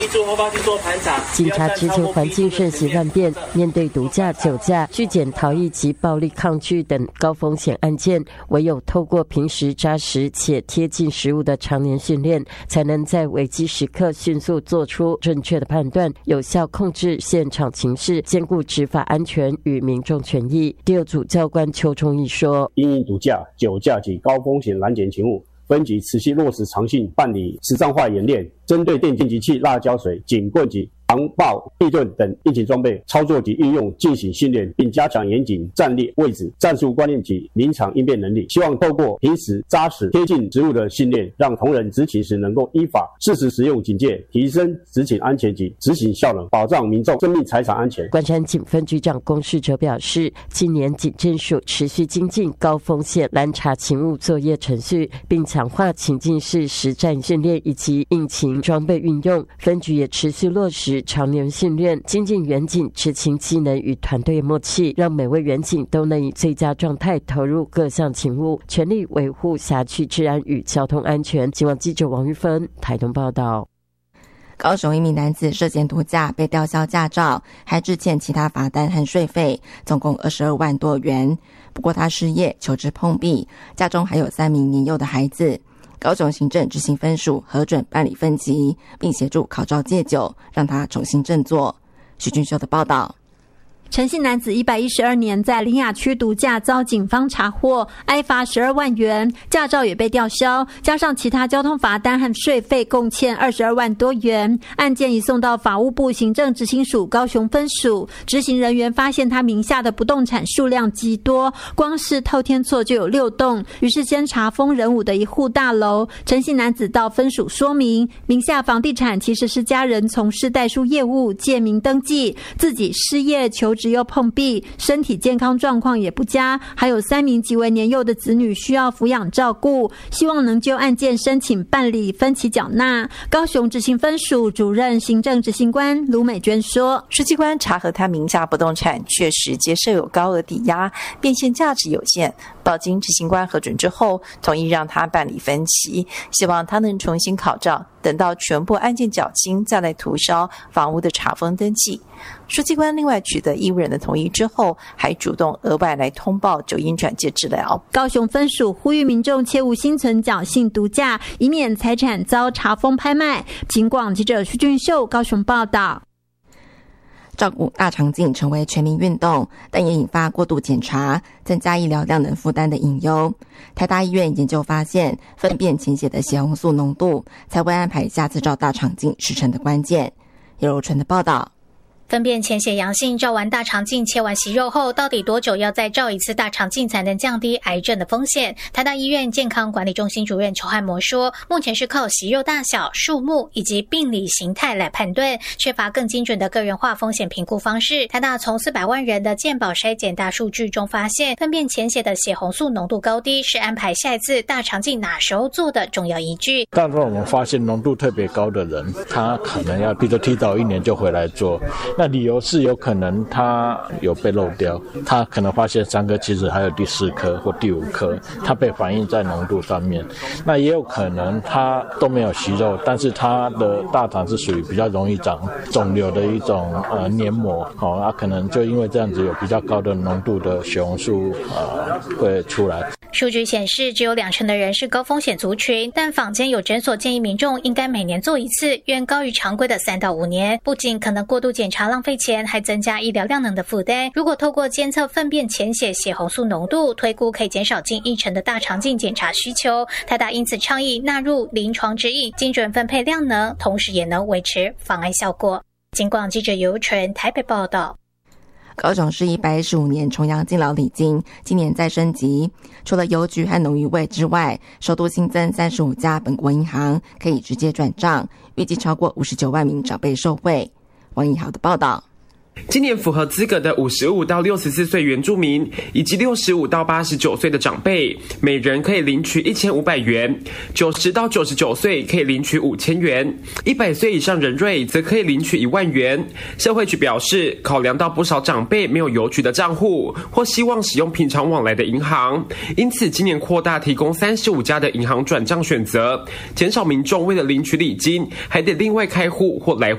警察指出，环境瞬息万变，面对毒驾、酒驾、拒检逃逸及暴力抗拒等高风险案件，唯有透过平时扎实且贴近实务的常年训练，才能在危机时刻迅速做出正确的判断，有效控制现场情势，兼顾执法安全与民众权益。第二组教官邱崇义说： 因应毒驾、酒驾及高风险拦检勤务，分局持续落实常性办理实战化演练，针对电击器、辣椒水、警棍及防爆、地盾等应急装备操作及运用进行训练，并加强严谨战略位置、战术观念及临场应变能力。希望透过平时扎实贴近实务的训练，让同仁执勤时能够依法适时使用警戒，提升执勤安全及执行效能，保障民众生命财产安全。 关山警分局长龚世哲表示，今年警政署持续精进高风险拦查勤务作业程序，并强化情境式实战训练以及应勤装备运用。分局也持续落实常年训练，精进员警执勤技能与团队默契，让每位员警都能以最佳状态投入各项勤务，全力维护辖区治安与交通安全。警网记者王玉芬台东报道。 高雄一名男子涉嫌毒驾被吊销驾照，还致欠其他罚单和税费，总共22万多元。不过他失业，求职碰壁，家中还有3名年幼的孩子。高雄行政执行分署核准办理分级，并协助考照戒酒，让他重新振作。许俊秀的报道。 陈姓男子112年在苓雅区毒驾遭警方查获，挨罚12万元，驾照也被吊销，加上其他交通罚单和税费，共欠22万多元。案件移送到法务部行政执行署高雄分署，执行人员发现他名下的不动产数量极多，光是透天厝就有6栋，于是先查封仁武的一户大楼。陈姓男子到分署说明，名下房地产其实是家人从事代书业务借名登记，自己失业求职又碰壁，身体健康状况也不佳，还有3名极为年幼的子女需要抚养照顾，希望能就案件申请办理分期缴纳。高雄执行分署主任行政执行官卢美娟说， 书记官查核他名下不动产确实皆设有高额抵押，变现价值有限，报经执行官核准之后，同意让他办理分期，希望他能重新考照，等到全部案件缴清再来涂销房屋的查封登记。书记官另外取得义务人的同意之后，还主动额外来通报酒因转介治疗。 高雄分署呼吁民众切勿心存侥幸毒驾，以免财产遭查封拍卖。警广记者徐俊秀高雄报道。 照顾大肠镜成为全民运动，但也引发过度检查、增加医疗量能负担的隐忧。台大医院研究发现，粪便潜血的血红素浓度才会安排下次照大肠镜时程的关键。叶柔纯的报道。 粪便潜血阳性，照完大肠镜、切完息肉后，到底多久要再照一次大肠镜才能降低癌症的风险？台大医院健康管理中心主任邱汉模说，目前是靠息肉大小、数目以及病理形态来判断，缺乏更精准的个人化风险评估方式。台大从400万人的健保筛检大数据中发现，粪便潜血的血红素浓度高低是安排下一次大肠镜哪时候做的重要依据。 但是我们发现浓度特别高的人，他可能要比如提早1年就回来做。那理由是有可能他有被漏掉，他可能发现3颗，其实还有第4颗或第5颗，他被反映在浓度上面。那也有可能他都没有息肉，但是他的大肠是属于比较容易长肿瘤的一种黏膜，可能就因为这样子有比较高的浓度的血红素会出来。 数据显示，只有20%的人是高风险族群，但坊间有诊所建议民众应该每年做1次，远高于常规的3到5年。不仅可能过度检查浪费钱，还增加医疗量能的负担。如果透过监测粪便潜血血红素浓度，推估可以减少近1成的大肠镜检查需求。台大因此倡议纳入临床指引，精准分配量能，同时也能维持防癌效果。警广记者尤纯台北报道。 高雄市115年重阳敬老礼金今年再升级，除了邮局和农渔会之外，首度新增35家本国银行可以直接转账，预计超过59万名长辈受惠。王以豪的报道。 今年符合资格的55到64岁原住民以及65到89岁的长辈，每人可以领取1500元；90到99岁可以领取5000元；100岁以上人瑞则可以领取1万元。社会局表示，考量到不少长辈没有邮局的账户，或希望使用平常往来的银行，因此今年扩大提供35家的银行转账选择，减少民众为了领取礼金还得另外开户或来回